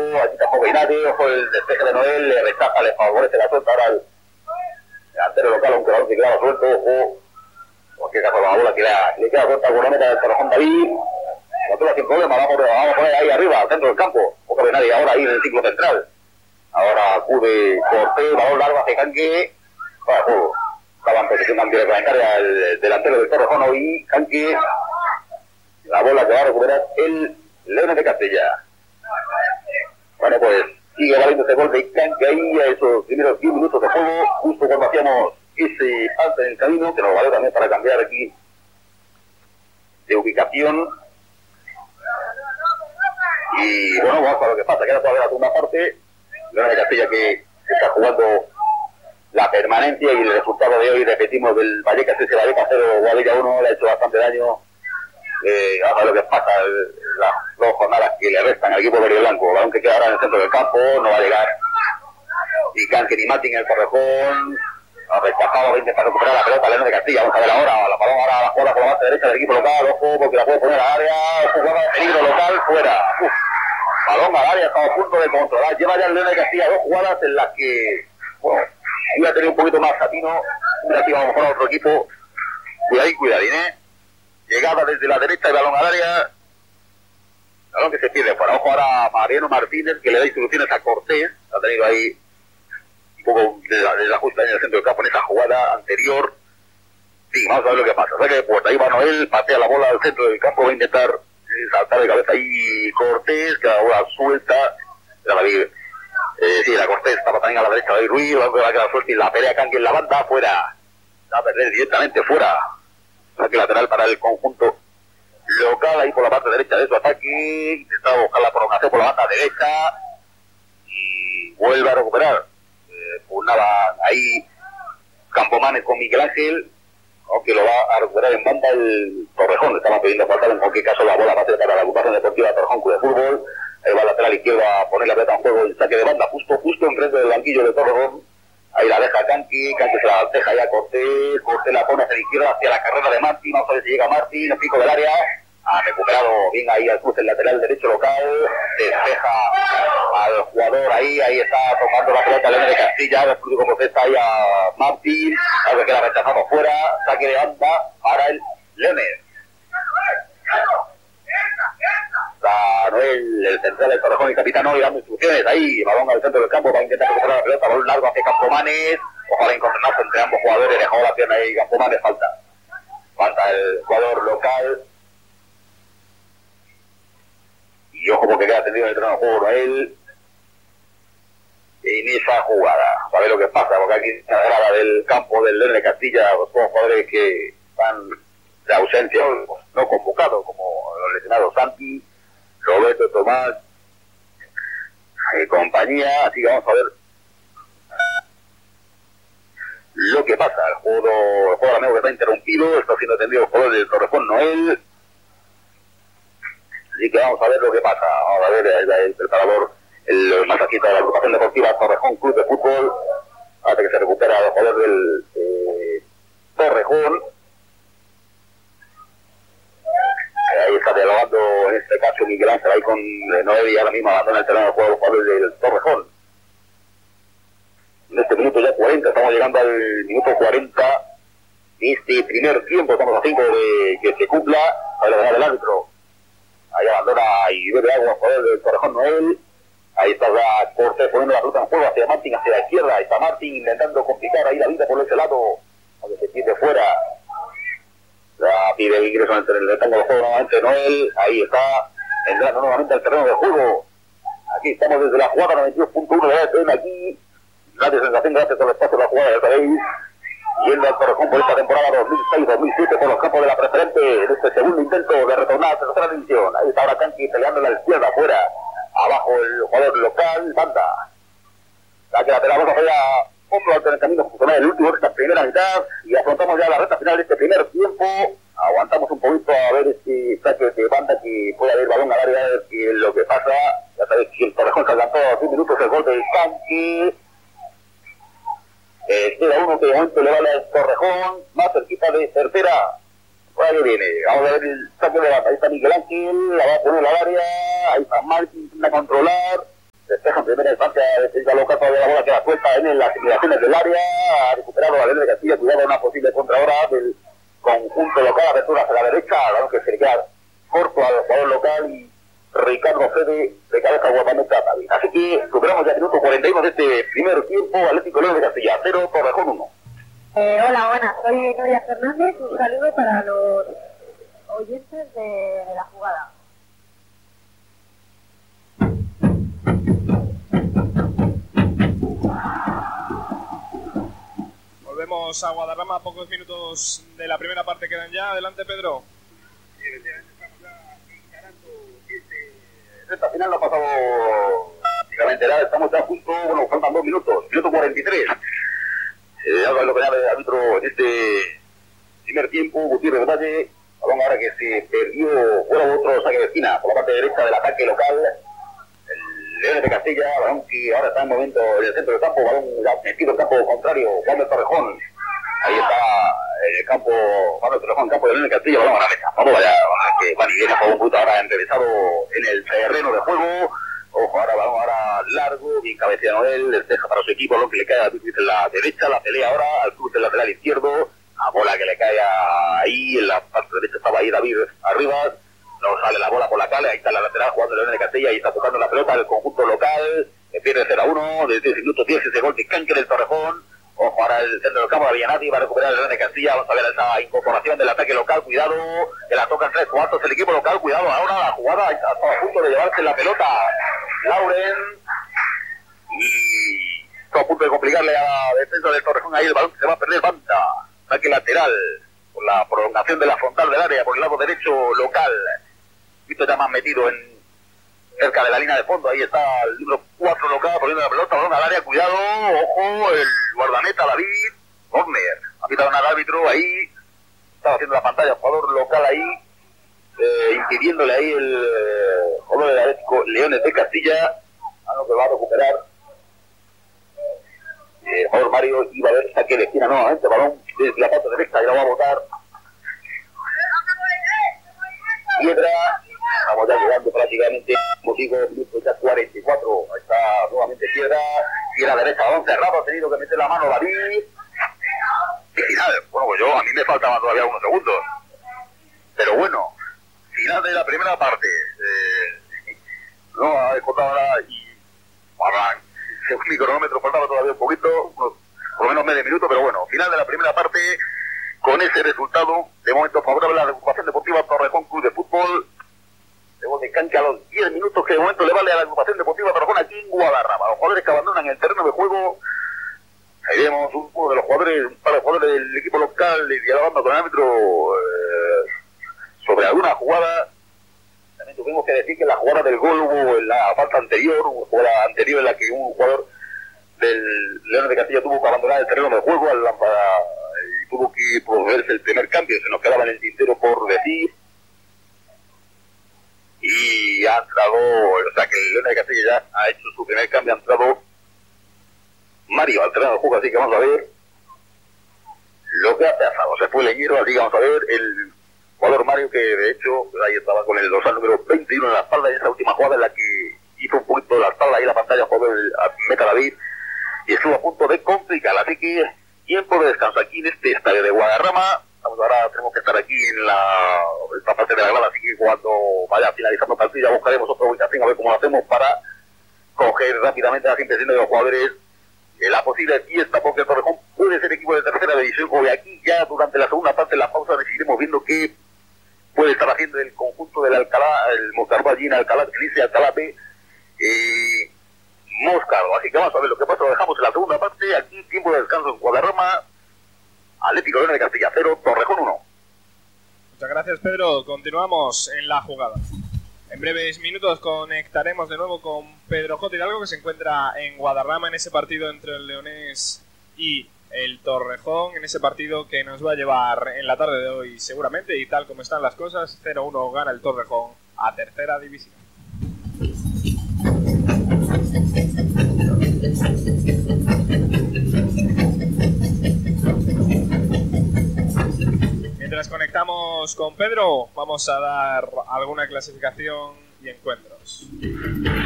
aquí tampoco hay nadie, ojo el despeje de Noel, le rechaza, le favorece la suelta ahora el delantero local, aunque balón que queda suelto, ojo, en cualquier caso la bola que le queda suelta con la meta del Torrejón David, controla sin problema, vamos a poner ahí arriba, al centro del campo, poco de nadie, ahora ahí en el ciclo central, ahora acude Cortés, balón largo hacia Canque, para juego, estaba en posición antirreglamentaria el delantero del Torrejón y Canque, la bola que va a recuperar el Leones de Castilla. Bueno, pues sigue valiendo ese gol de Canque ahí a esos primeros 10 minutos de juego, justo cuando hacíamos ese alto en el camino, que nos valió también para cambiar aquí de ubicación. Y bueno, vamos a ver lo que pasa, queda todavía la segunda parte. Leones de Castilla que está jugando la permanencia y el resultado de hoy, repetimos, del Vallecas 13, Vallecas 0, Guadilla 1, le ha hecho bastante daño. Vamos a ver lo que pasa, las 2 jornadas que le restan al equipo verde y blanco, balón que queda ahora en el centro del campo, no va a llegar ni Canque ni Martín en el Torrejón, ha rechazado, va a intentar recuperar la pelota Leones de Castilla, vamos a ver ahora, la balón ahora la jugada por la base derecha del equipo local, ojo, porque la puede poner al área, jugada de peligro local, fuera, balón al área, estamos a punto de controlar, lleva ya el Leones de Castilla 2 jugadas en las que, bueno, iba a tener un poquito más Catino, hubiera sido a lo mejor a otro equipo, cuidadín, llegada desde la derecha y balón al área, balón que se pierde fuera, ojo ahora Mariano Martínez que le da instrucciones a Cortés, ha tenido ahí un poco de la justa en el centro del campo en esa jugada anterior. Sí, vamos a ver lo que pasa, saque de puerta, ahí va Noel, patea la bola al centro del campo, va a intentar saltar de cabeza ahí Cortés, que la bola suelta, la Cortés estaba también a la derecha de Ruiz, va a quedar suelta y la pelea Canque en la banda, fuera, va a perder directamente fuera. Saque lateral para el conjunto local, ahí por la parte derecha de su ataque, intentaba buscar la prolongación por la banda derecha y vuelve a recuperar. Pugnaban ahí Campomanes con Miguel Ángel, aunque lo va a recuperar en banda el Torrejón, estaba pidiendo faltar en cualquier caso la bola base para la agrupación deportiva Torrejón Club de Fútbol, ahí va el lateral izquierdo a poner la pelota en juego, el saque de banda justo enfrente del banquillo de Torrejón. Ahí la deja Canque se la deja ya Cortés la pone hacia la izquierda, hacia la carrera de Martín, vamos a ver si llega Martín, el pico del área, ha recuperado bien ahí al cruce el lateral derecho local, despeja al jugador ahí está tomando la pelota Leones de Castilla, después como está ahí a Martín, algo que la rechazado fuera, saque de banda para el Leones. Noel, el central del Torrejón y capitán hoy dando instrucciones ahí, balón al centro del campo para intentar recuperar la pelota, balón largo hacia Campomanes, ojalá encontrarse entre ambos jugadores, dejó la pierna ahí Campomanes, falta el jugador local y ojo porque queda tendido en el terreno de juego Noel en esa jugada, sabe lo que pasa porque aquí en la grada del campo del Leones de Castilla los jugadores que están de ausencia no convocados como los lesionados Santi, Roberto, Tomás y compañía, así que vamos a ver lo que pasa. El juego amigo que está interrumpido, está siendo atendido el jugador del Torrejón Noel, así que vamos a ver lo que pasa. Vamos a ver el preparador, el masajista de la agrupación deportiva Torrejón Club de Fútbol, hasta que se recupera el jugador del Torrejón. Ahí está dialogando en este caso Miguel Ángel ahí con Noel y ahora mismo abandona el terreno de juego los jugadores del Torrejón. En este minuto ya 40, estamos llegando al minuto 40 de este primer tiempo, estamos a 5 de que se cumpla, a la del árbitro. Ahí abandona y bebe agua los jugadores del Torrejón Noel. Ahí está ya Cortés poniendo la pelota en juego hacia Martín, hacia la izquierda. Ahí está Martín intentando complicar ahí la vida por ese lado, aunque se pierde fuera. Ya pide el ingreso entre el rectángulo de juego nuevamente Noel, ahí está entrando nuevamente al terreno de juego. Aquí estamos desde la jugada 92.1 de AFM aquí. Gracias sensación, gracias por el espacio de la jugada, ya sabéis. Yendo al Torrejón por esta temporada 2006-2007 por los campos de la preferente en este segundo intento de retornar a la tercera división. Ahí está ahora Canque peleando en la izquierda afuera. Abajo el jugador local, banda. La que la pelota vamos a ver otro alto en el camino funcional el último de esta primera mitad y afrontamos ya la recta final de este primer tiempo. Aguantamos un poquito a ver este saque de banda que puede haber balón al área, a ver qué es lo que pasa. Ya sabéis que el Torrejón se adelantó a 10 minutos el gol de Canque. Queda uno que de momento le vale al Torrejón, más cerquita de tercera. Por ahí viene, vamos a ver el saque de banda. Ahí está Miguel Ángel, la va a poner al área, ahí está Martín, intenta controlar. primera instancia defensa local, todavía la bola queda suelta en las inmediaciones del área, ha recuperado la de Castilla, cuidado una posible contrahora del conjunto local, apertura hacia la derecha, que se le queda corto al jugador local y Ricardo Fede de cabeza guapamente a David. Así que superamos ya el minuto 41 de este primer tiempo, Atlético León de Castilla 0, Torrejón 1. Hola, buenas, soy Noria Fernández, un saludo para los oyentes de la jugada. Volvemos a Guadarrama, pocos minutos de la primera parte quedan ya. Adelante, Pedro. Sí, estamos ya encarando esta final no ha pasado prácticamente nada, estamos ya justo, bueno, faltan 2 minutos, minuto 43. Algo lo que llama el árbitro en este primer tiempo, Gutiérrez Valle, balón ahora que se perdió, fuera otro saque de esquina por la parte derecha del ataque local. Leones de Castilla, balón que ahora está en momento en el centro del campo, balón metido en campo contrario, Juan de Torrejón. Ahí está el campo, Juan de Torrejón, campo de Leones de Castilla, balón a la mesa. Vamos allá, que Juan y viene por un punto ahora enrevesado en el terreno de juego. Ojo, ahora balón ahora largo, bien cabecea Noel, despeja para su equipo, balón que le cae a David en la derecha, la pelea ahora al cruce del lateral izquierdo, a bola que le cae ahí, en la parte derecha estaba ahí David arriba. No sale la bola por la calle, ahí está la lateral jugando Leones de Castilla y está tocando la pelota del conjunto local, pierde 0-1, desde el minuto 10 ese gol de Cáncer del Torrejón. Ojo, ahora el centro del campo de Villanati va a recuperar el Leones de Castilla, vamos a ver esa incorporación del ataque local, cuidado, que la tocan 3 cuartos el equipo local, cuidado, ahora la jugada está a punto de llevarse la pelota Lauren y está a punto de complicarle a la defensa del Torrejón, ahí el balón se va a perder, banda, ataque lateral, por la prolongación de la frontal del área, por el lado derecho local. Visto ya más metido cerca de la línea de fondo, ahí está el número 4 local poniendo la pelota, balón al área, cuidado, ojo, el guardameta David, corner, ha pitado al árbitro ahí, estaba haciendo la pantalla, jugador local ahí, impidiéndole ahí el jugador del Atlético Leones de Castilla, a lo que va a recuperar el jugador Mario, iba a ver saque de esquina nuevamente, balón desde la parte derecha, y la va a botar Piedra. Estamos ya llegando prácticamente, como digo, minutos ya 44. Ahí está nuevamente Piedra. Y a la derecha, balón cerrado, ha tenido que meter la mano David. Y final, bueno, pues a mí me faltaban todavía unos segundos. Pero bueno, final de la primera parte. No ha descontado ahora y para según mi cronómetro faltaba todavía un poquito, por lo menos medio minuto, pero bueno, final de la primera parte. Con ese resultado, de momento favorable a la agrupación deportiva Torrejón Club de Fútbol. Luego de cancha a los 10 minutos que de momento le vale a la agrupación deportiva Torrejón aquí en Guadarrama. Los jugadores que abandonan el terreno de juego. Ahí vemos uno de los jugadores, un par de jugadores del equipo local dialogando con el árbitro sobre alguna jugada. También tuvimos que decir que la jugada del gol hubo en la falta anterior, una jugada anterior en la que un jugador del Leones de Castilla tuvo que abandonar el terreno de juego y tuvo que proveerse el primer cambio, se nos quedaba en el tintero por decir. Y ha entrado, o sea que el Leones de Castilla ya ha hecho su primer cambio, ha entrado Mario al terreno de juego, así que vamos a ver lo que ha pasado. Se fue Leñero, así que vamos a ver el jugador Mario, que de hecho ahí estaba con el dorsal número 21 en la espalda, y esa última jugada en la que hizo un poquito de la espalda ahí en la pantalla, jugador Meta David, y estuvo a punto de complicar, así que tiempo de descanso aquí en este estadio de Guadarrama. Ahora tenemos que estar aquí en esta parte de la grada, así que cuando vaya finalizando el partido ya buscaremos otra ubicación a ver cómo lo hacemos para coger rápidamente las impresiones de los jugadores, la posible fiesta, porque el Torrejón puede ser equipo de tercera división, o de aquí ya durante la segunda parte de la pausa decidiremos viendo qué puede estar haciendo el conjunto del Alcalá, el Moscardo allí en Alcalá, Felicia, Alcalá B, Moscardo. Así que vamos a ver lo que pasa, lo dejamos en la segunda parte, aquí tiempo de descanso en Guadarrama. Atlético Leones de Castilla 0, Torrejón 1. Muchas gracias, Pedro. Continuamos en la jugada. En breves minutos conectaremos de nuevo con Pedro J. Hidalgo, que se encuentra en Guadarrama en ese partido entre el Leonés y el Torrejón, en ese partido que nos va a llevar en la tarde de hoy seguramente, y tal como están las cosas, 0-1 gana el Torrejón a tercera división. Mientras conectamos con Pedro, vamos a dar alguna clasificación y encuentros.